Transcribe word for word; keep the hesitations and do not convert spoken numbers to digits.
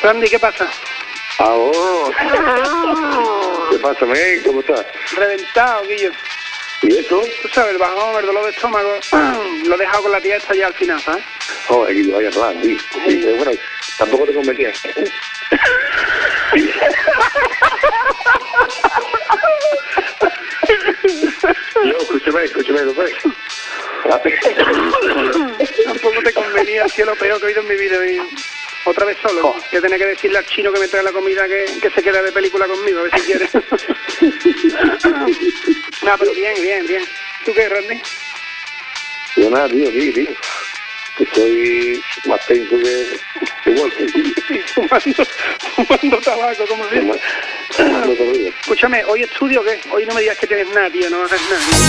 Randy, ¿qué pasa? Ah, oh. ¿Qué pasa, men? ¿Cómo estás? Reventado, Guillo. ¿Y eso? Tú sabes, el bajón, el dolor de estómago, lo he dejado con la tía esta ya al final, ¿sabes? Joder, Guillo, vaya plan, tío. Sí. Pero bueno, tampoco te convenía. Yo, escúchame, escúchame, lo ves. Tampoco te convenía, ha sido lo peor que he oído en mi vida, mío. Otra vez solo, oh. Que tenía que decirle al chino que me trae la comida que, que se queda de película conmigo, a ver si quiere. No, pero bien, bien, bien. ¿Tú qué, Randy? Yo nada, tío, tío, tío. Que estoy más tenso que, que Walker. Y fumando, fumando tabaco, como siempre. Fumando, fumando Escúchame, ¿hoy estudio o qué? Hoy no me digas que tienes nada, tío, no hagas nada.